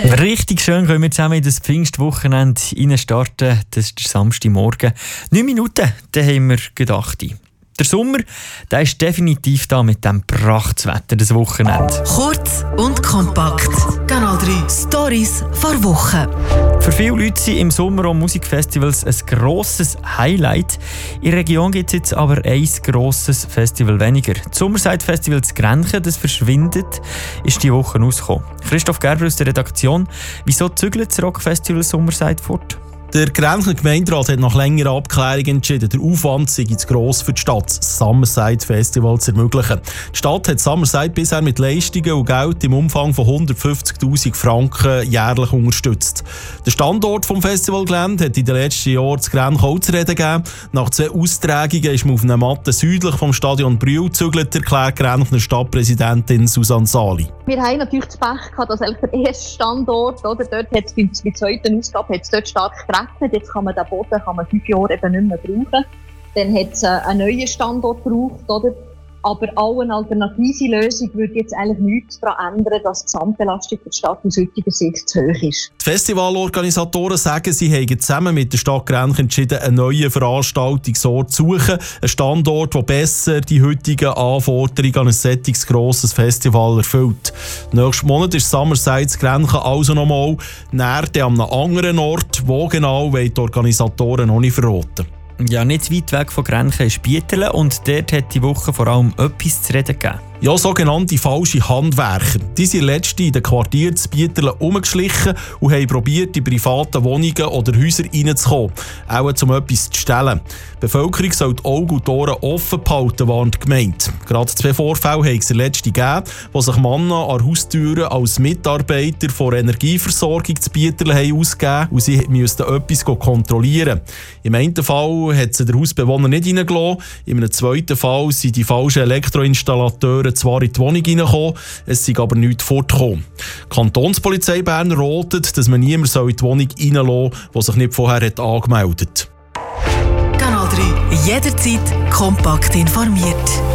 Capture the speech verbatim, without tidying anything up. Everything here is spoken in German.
Richtig schön können wir zusammen in das Pfingstwochenende reinstarten. Das ist der Samstagmorgen. Neun Minuten, dann haben wir gedacht. Der Sommer, der ist definitiv da mit dem Prachtswetter des Wochenende. Kurz und kompakt. Kanal drei Stories vor Wochen. Für viele Leute sind im Sommer auch Musikfestivals ein grosses Highlight. In der Region gibt es jetzt aber ein grosses Festival weniger. Das Sommerside-Festival zu Grenchen, das verschwindet, ist diese Woche rausgekommen. Christoph Gerber aus der Redaktion. Wieso zügelt das Rockfestival Sommerside fort? Der Grenchner Gemeinderat hat nach längerer Abklärung entschieden, der Aufwand sei zu gross für die Stadt, das Summerside Festival zu ermöglichen. Die Stadt hat Summerside bisher mit Leistungen und Geld im Umfang von hundertfünfzigtausend Franken jährlich unterstützt. Der Standort des Festivalgelände hat in den letzten Jahren zu Grenchen auch zu reden gegeben. Nach zwei Austragungen ist man auf einer Matte südlich vom Stadion Brühl gezügelt, erklärt Grenchner Stadtpräsidentin Susanne Sali. Wir haben natürlich das Pech gehabt, dass der erste Standort, oder, dort hat es bei der zweiten Ausgabe hat es dort stark geregnet. Jetzt kann man den Boden kann man fünf Jahre eben nicht mehr brauchen. Dann hat es einen neuen Standort gebraucht, oder? Aber auch eine alternative Lösung würde jetzt eigentlich nichts daran ändern, dass die Gesamtbelastung für die Stadt aus heutiger Sicht zu hoch ist. Die Festivalorganisatoren sagen, sie haben zusammen mit der Stadt Grenchen entschieden, einen neuen Veranstaltungsort zu suchen. Ein Standort, der besser die heutigen Anforderungen an ein solches grosses Festival erfüllt. Nächsten Monat ist Summerside Grenchen also nochmal näher an einem anderen Ort. Wo genau, wollen die Organisatoren noch nicht verraten. Ja, nicht weit weg von Grenchen ist Bieterle und dort hat die Woche vor allem etwas zu reden gegeben. Ja, sogenannte falsche Handwerker. Die sind letztens in den Quartieren zu Bieterle herumgeschlichen und haben probiert, in private Wohnungen oder Häuser reinzukommen. Auch um etwas zu stellen. Die Bevölkerung soll die Augen und die Ohren offen behalten, warnt gemeint. Gerade zwei Vorfälle haben es letzte gegeben, wo sich Männer an Haustüren als Mitarbeiter von Energieversorgung zu Bieterle haben ausgegeben und sie mussten etwas kontrollieren. Im einen Fall hat sie der Hausbewohner nicht reingelassen, in einem zweiten Fall sind die falschen Elektroinstallateure zwar in die Wohnung reingekommen, es sind aber nichts fortgekommen. Die Kantonspolizei Bern rotet, dass man niemand in die Wohnung reinlassen soll, der sich nicht vorher hat angemeldet hat. Kanal drei. Jederzeit kompakt informiert.